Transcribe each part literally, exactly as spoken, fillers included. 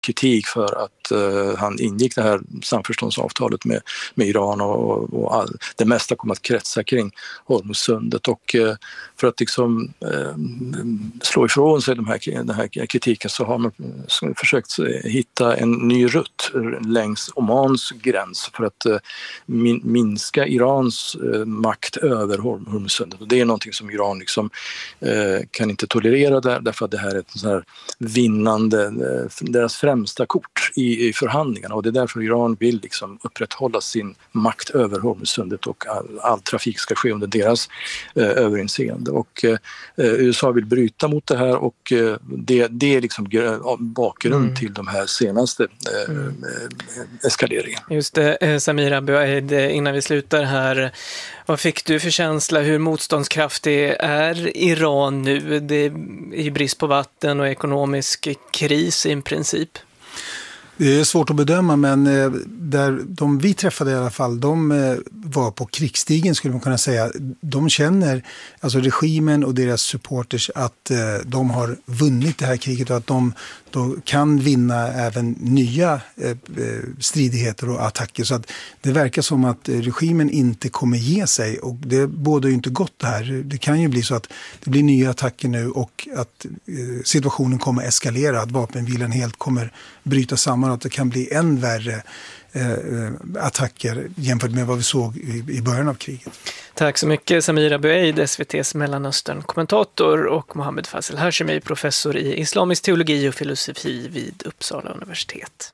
kritik för att uh, han ingick det här samförståndsavtalet med, med Iran och, och all, det mesta kom att kretsa kring Hormuzsundet. Och uh, för att liksom uh, slå ifrån sig de här, den här kritiken så har man försökt hitta en ny rutt längs Omans gräns för att uh, min, minska Irans uh, makt över Hormuzsundet. Och det är någonting som Iran liksom, uh, kan inte tolerera där, därför att det här är ett så här vinnande, uh, deras främsta kort i, i förhandlingarna, och det är därför Iran vill liksom upprätthålla sin makt över Hormuzsundet och all, all trafik ska ske under deras uh, överinseende. Och uh, U S A vill bryta mot det här, och uh, det, det är liksom bakgrund mm. till de här senaste uh, mm. eskaleringen. Just det, Samir Abuaid, innan vi slutar här, vad fick du för känsla hur motståndskraftig är Iran nu? Det är ju brist på vatten och ekonomisk kris i princip. Det är svårt att bedöma, men där de vi träffade i alla fall, de var på krigsstigen skulle man kunna säga. De känner, alltså regimen och deras supporters, att de har vunnit det här kriget och att de då kan vinna även nya stridigheter och attacker. Så att det verkar som att regimen inte kommer ge sig, och det bådar ju inte gott det här. Det kan ju bli så att det blir nya attacker nu och att situationen kommer eskalera, att vapenvilan helt kommer bryta samman och att det kan bli än värre eh, attacker jämfört med vad vi såg i, i början av kriget. Tack så mycket Samir Abuaid, S V T:s Mellanöstern-kommentator, och Mohammed Fazel Hashemi, professor i islamisk teologi och filosofi vid Uppsala universitet.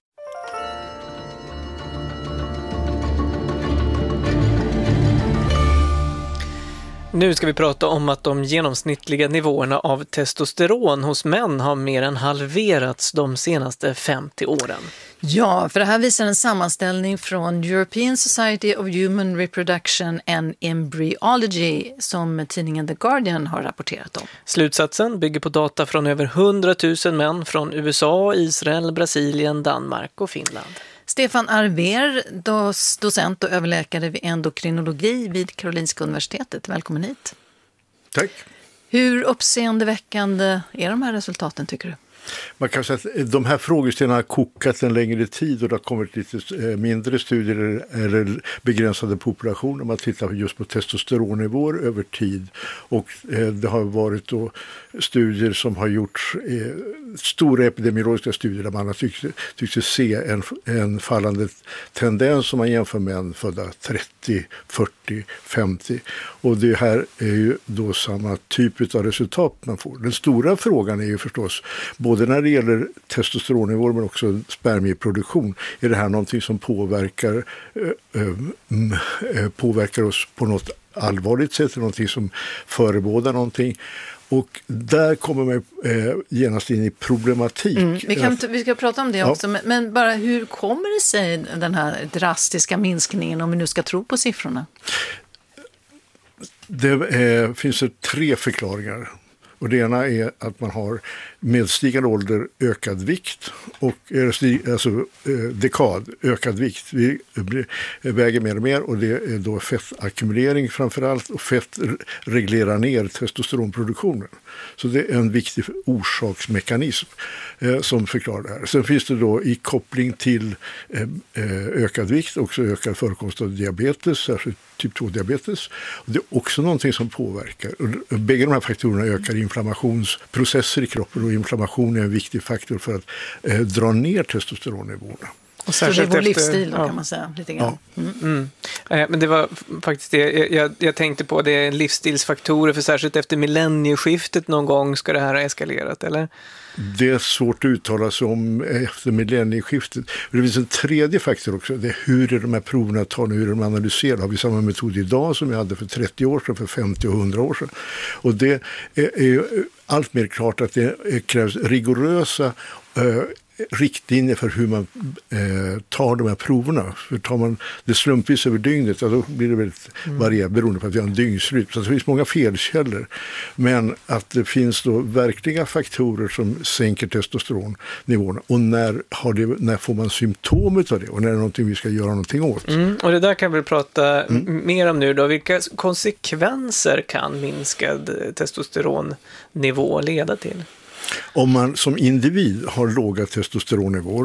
Nu ska vi prata om att de genomsnittliga nivåerna av testosteron hos män har mer än halverats de senaste femtio åren. Ja, för det här visar en sammanställning från European Society of Human Reproduction and Embryology som tidningen The Guardian har rapporterat om. Slutsatsen bygger på data från över hundratusen män från U S A, Israel, Brasilien, Danmark och Finland. Stefan Arver, docent och överläkare vid endokrinologi vid Karolinska universitetet. Välkommen hit. Tack. Hur uppseendeväckande är de här resultaten, tycker du? Man kan säga att de här frågeställningarna har kokat en längre tid, och det har kommit lite mindre studier eller begränsade populationer. Man tittar just på testosteronnivåer över tid, och det har varit då studier som har gjorts, stora epidemiologiska studier där man har tyckt, tyckt se en, en fallande tendens som man jämför män födda trettio, fyrtio, femtio. Och det här är ju då samma typ av resultat man får. Den stora frågan är ju förstås, både när det gäller testosteronnivåer men också spermieproduktion, är det här någonting som påverkar, äh, äh, påverkar oss på något allvarligt sätt, någonting som förebådar någonting. Och där kommer man eh, genast in i problematik. Mm, vi, kan, vi ska prata om det ja. också, men, men bara hur kommer det sig den här drastiska minskningen, om vi nu ska tro på siffrorna? Det eh, finns det tre förklaringar. Och det ena är att man har med stigande ålder ökad vikt, och alltså dekad ökad vikt. Vi väger mer och mer, och det är då fettackumulering framförallt, och fett reglerar ner testosteronproduktionen. Så det är en viktig orsaksmekanism eh, som förklarar det här. Sen finns det då i koppling till eh, ökad vikt också ökad förekomst av diabetes, särskilt typ två-diabetes. Och det är också någonting som påverkar. Och bägge de här faktorerna ökar inflammationsprocesser i kroppen, och inflammation är en viktig faktor för att eh, dra ner testosteronnivåerna. Och så det är vår efter, livsstil då, ja. Kan man säga lite grann. Ja. Mm. Mm. Eh, men det var faktiskt det jag, jag tänkte på, det är livsstilsfaktorer, för särskilt efter millennieskiftet någon gång ska det här ha eskalerat, eller? Det är svårt att uttala sig om efter millennieskiftet. Det finns en tredje faktor också. Det är hur är de här proverna tar, hur de analyserar. Har vi samma metod idag som vi hade för trettio år sedan, för femtio och hundra år sedan? Och det är, är allt mer klart att det krävs rigorösa eh, riktlinjer för hur man eh, tar de här proverna. För tar man det slumpvis över dygnet, ja, då blir det väldigt mm. varierat beroende på att vi har en dygnsrytm. Så det finns många felkällor. Men att det finns då verkliga faktorer som sänker testosteronnivåerna. Och när, har det, när får man symptom av det? Och när är det någonting vi ska göra någonting åt? Mm. Och det där kan vi prata mm. mer om nu då. Vilka konsekvenser kan minskad testosteronnivå leda till? Om man som individ har låga testosteronnivåer